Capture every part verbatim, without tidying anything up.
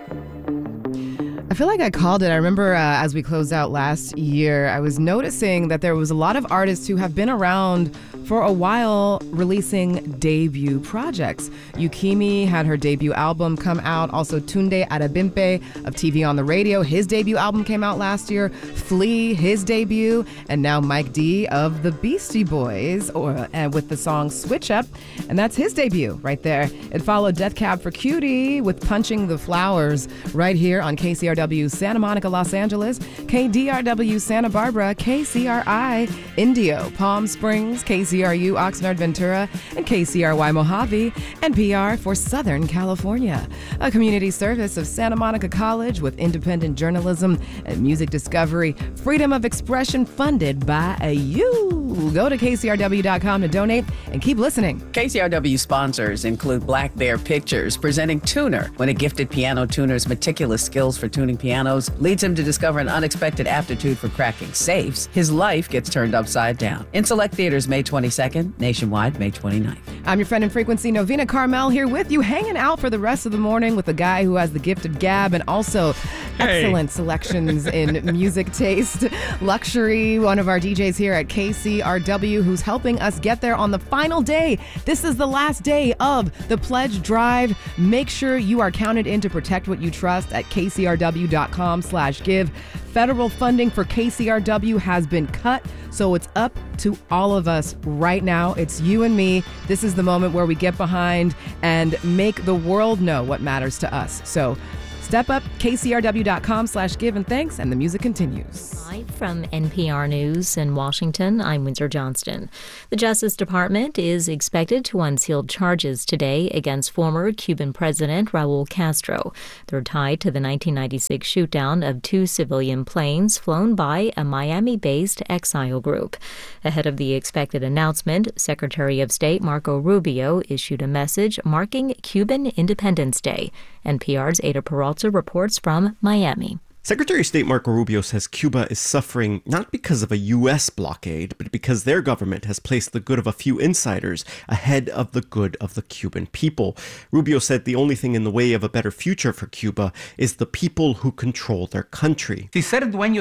I feel like I called it. I remember uh, as we closed out last year, I was noticing that there was a lot of artists who have been around for a while releasing debut projects. Yukimi had her debut album come out. Also, Tunde Adebimpe of T V on the Radio, his debut album came out last year. Flea, his debut. And now Mike D of the Beastie Boys or uh, with the song Switch Up. And that's his debut right there. It followed Death Cab for Cutie with Punching the Flowers right here on K C R W Santa Monica, Los Angeles, K D R W Santa Barbara, K C R I Indio, Palm Springs, K C R U Oxnard Ventura, and K C R Y Mojave, N P R for Southern California. A community service of Santa Monica College with independent journalism and music discovery, freedom of expression funded by you. Go to K C R W dot com to donate and keep listening. K C R W sponsors include Black Bear Pictures, presenting Tuner. When a gifted piano tuner's meticulous skills for tuning pianos leads him to discover an unexpected aptitude for cracking safes, his life gets turned upside down. In select theaters May twenty-second, nationwide May twenty-ninth. I'm your friend in frequency, Novena Carmel, here with you, hanging out for the rest of the morning with a guy who has the gift of gab and also hey. excellent selections in music taste. Luxury, one of our D Js here at K C R W, who's helping us get there on the final day. This is the last day of the pledge drive. Make sure you are counted in to protect what you trust at K C R W dot com slash give. Federal funding for K C R W has been cut, so it's up to all of us right now. It's you and me. This is the moment where we get behind and make the world know what matters to us. So step up, K C R W dot com slash give, and thanks, and the music continues. Live from N P R News in Washington, I'm Windsor Johnston. The Justice Department is expected to unseal charges today against former Cuban President Raul Castro. They're tied to the nineteen ninety-six shootdown of two civilian planes flown by a Miami-based exile group. Ahead of the expected announcement, Secretary of State Marco Rubio issued a message marking Cuban Independence Day. N P R's Ada Peralta reports from Miami. Secretary of State Marco Rubio says Cuba is suffering not because of a U S blockade, but because their government has placed the good of a few insiders ahead of the good of the Cuban people. Rubio said the only thing in the way of a better future for Cuba is the people who control their country. If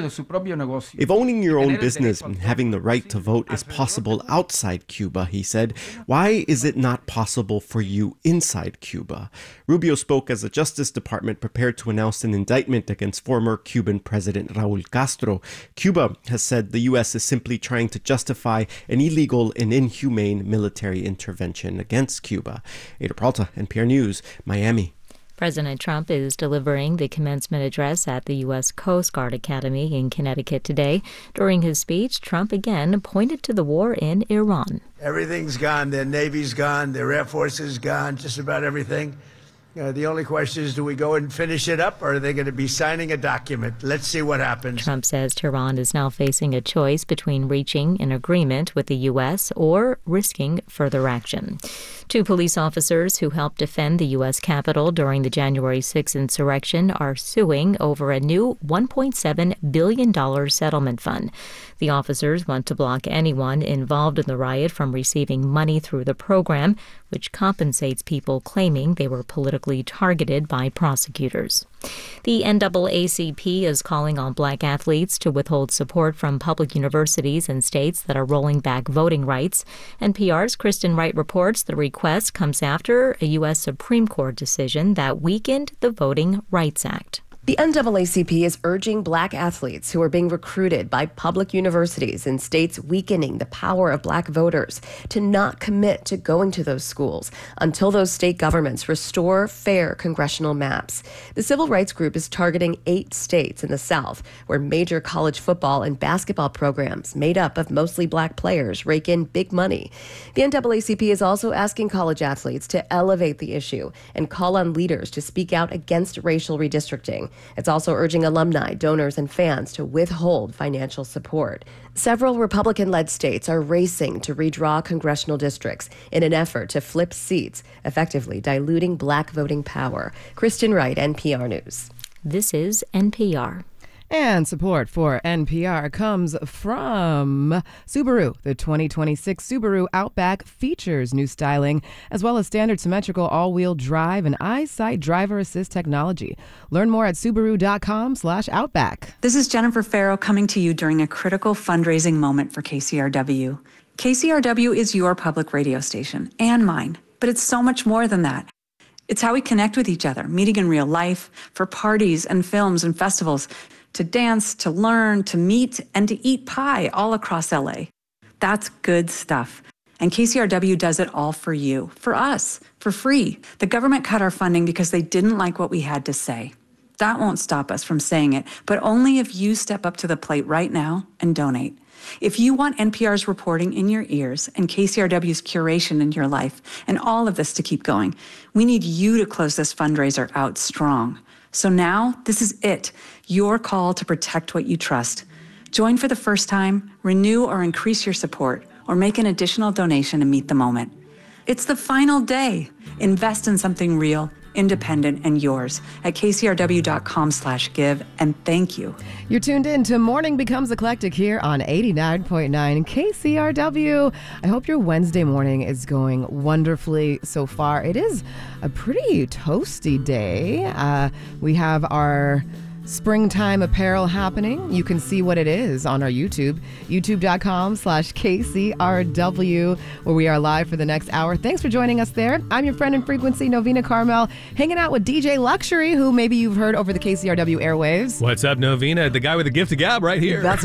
owning your own business and having the right to vote is possible outside Cuba, he said, why is it not possible for you inside Cuba? Rubio spoke as the Justice Department prepared to announce an indictment against former Cuban President Raul Castro. Cuba has said the U S is simply trying to justify an illegal and inhumane military intervention against Cuba. Ada Peralta, N P R News, Miami. President Trump is delivering the commencement address at the U S Coast Guard Academy in Connecticut today. During his speech, Trump again pointed to the war in Iran. Everything's gone. Their Navy's gone. Their Air Force is gone. Just about everything. Uh, the only question is, do we go and finish it up, or are they going to be signing a document? Let's see what happens. Trump says Tehran is now facing a choice between reaching an agreement with the U S or risking further action. Two police officers who helped defend the U S Capitol during the January sixth insurrection are suing over a new one point seven billion dollars settlement fund. The officers want to block anyone involved in the riot from receiving money through the program, which compensates people claiming they were politically targeted by prosecutors. The N double A C P is calling on black athletes to withhold support from public universities and states that are rolling back voting rights. N P R's Kristen Wright reports the request comes after a U S Supreme Court decision that weakened the Voting Rights Act. The N double A C P is urging black athletes who are being recruited by public universities in states weakening the power of black voters to not commit to going to those schools until those state governments restore fair congressional maps. The civil rights group is targeting eight states in the South where major college football and basketball programs made up of mostly black players rake in big money. The N double A C P is also asking college athletes to elevate the issue and call on leaders to speak out against racial redistricting. It's also urging alumni, donors, and fans to withhold financial support. Several Republican-led states are racing to redraw congressional districts in an effort to flip seats, effectively diluting black voting power. Kristen Wright, N P R News. This is N P R. And support for N P R comes from Subaru. The twenty twenty-six Subaru Outback features new styling, as well as standard symmetrical all-wheel drive and EyeSight driver assist technology. Learn more at Subaru.com slash Outback. This is Jennifer Farrow coming to you during a critical fundraising moment for K C R W. K C R W is your public radio station, and mine, but it's so much more than that. It's how we connect with each other, meeting in real life, for parties and films and festivals, to dance, to learn, to meet, and to eat pie all across L A. That's good stuff. And K C R W does it all for you, for us, for free. The government cut our funding because they didn't like what we had to say. That won't stop us from saying it, but only if you step up to the plate right now and donate. If you want N P R's reporting in your ears and K C R W's curation in your life and all of this to keep going, we need you to close this fundraiser out strong. So now, this is it, your call to protect what you trust. Join for the first time, renew or increase your support, or make an additional donation to meet the moment. It's the final day. Invest in something real, independent, and yours at kcrw.com slash give, and thank you. You're tuned in to Morning Becomes Eclectic here on eighty-nine point nine K C R W. I hope your Wednesday morning is going wonderfully so far. It is a pretty toasty day. Uh, we have our springtime apparel happening. You can see what it is on our YouTube, youtube.com slash KCRW, where we are live for the next hour. Thanks for joining us there. I'm your friend in frequency, Novena Carmel, hanging out with D J Luxury, who maybe you've heard over the K C R W airwaves. What's up, Novena? The guy with the gift of gab right here. That's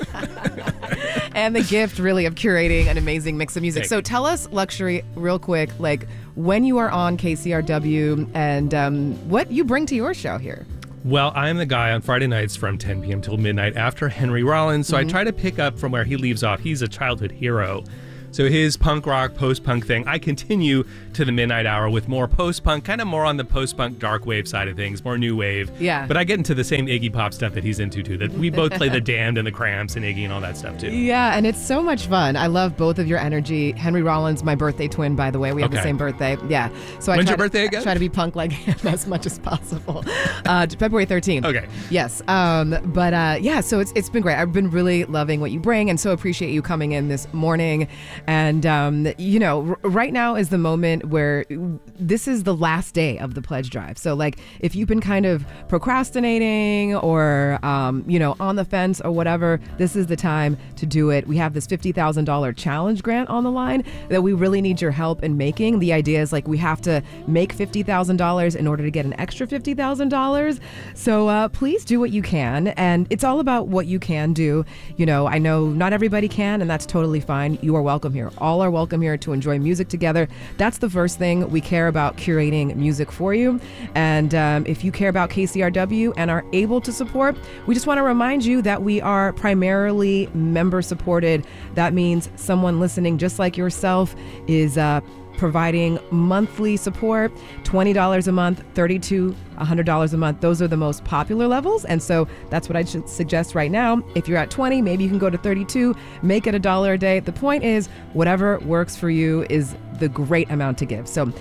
what. And the gift, really, of curating an amazing mix of music. Thank so you. tell us, Luxury, real quick, like when you are on K C R W and um, what you bring to your show here. Well, I'm the guy on Friday nights from ten p.m. till midnight after Henry Rollins, so mm-hmm. I try to pick up from where he leaves off. He's a childhood hero. So his punk rock, post-punk thing, I continue to the midnight hour with more post-punk, kind of more on the post-punk dark wave side of things, more new wave. Yeah. But I get into the same Iggy Pop stuff that he's into, too. That we both play the Damned and the Cramps and Iggy and all that stuff, too. Yeah, and it's so much fun. I love both of your energy. Henry Rollins, my birthday twin, by the way. We have Okay. the same birthday. Yeah. So I When's try your birthday to, again? try to be punk like him as much as possible. Uh, February thirteenth. Okay. Yes. Um, but uh, yeah, so it's it's been great. I've been really loving what you bring and so appreciate you coming in this morning. And, um, you know, r- right now is the moment where this is the last day of the pledge drive. So, like, if you've been kind of procrastinating or, um, you know, on the fence or whatever, this is the time to do it. We have this fifty thousand dollars challenge grant on the line that we really need your help in making. The idea is, like, we have to make fifty thousand dollars in order to get an extra fifty thousand dollars. So uh, please do what you can. And it's all about what you can do. You know, I know not everybody can, and that's totally fine. You are welcome here. All are welcome here to enjoy music together. That's the first thing. We care about curating music for you. And um, if you care about K C R W and are able to support, we just want to remind you that we are primarily member supported. That means someone listening just like yourself is uh, providing monthly support, twenty dollars a month, thirty-two dollars, one hundred dollars a month. Those are the most popular levels. And so that's what I should suggest right now. If you're at twenty, maybe you can go to thirty-two, make it a dollar a day. The point is, whatever works for you is the great amount to give. So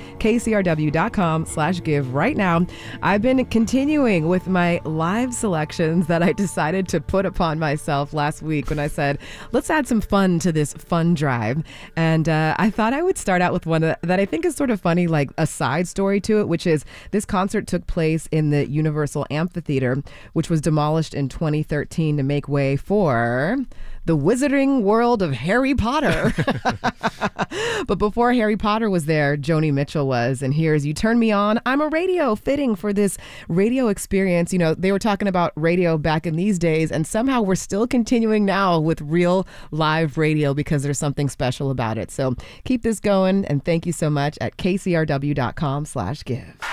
kcrw.com slash give right now. I've been continuing with my live selections that I decided to put upon myself last week when I said, let's add some fun to this fun drive. And uh, I thought I would start out with one that, that I think is sort of funny, like a side story to it, which is this concert took place in the Universal Amphitheater, which was demolished in twenty thirteen to make way for the Wizarding World of Harry Potter. But before Harry Potter was there, Joni Mitchell was. And here's You Turn Me On. I'm a radio, fitting for this radio experience. You know, they were talking about radio back in these days, and somehow we're still continuing now with real live radio because there's something special about it. So keep this going, and thank you so much at kcrw.com slash give.